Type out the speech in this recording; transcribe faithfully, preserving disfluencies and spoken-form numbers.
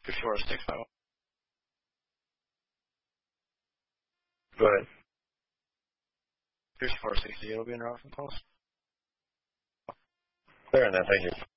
Before six five one. Go ahead. Here's four sixty. It'll be in your office calls. Clear on that. Thank you.